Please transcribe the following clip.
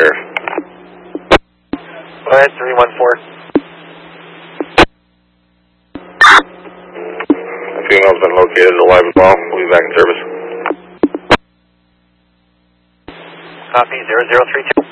Sheriff. Go ahead, 314. Female's been located, alive as well. We'll be back in service. Copy, 0032.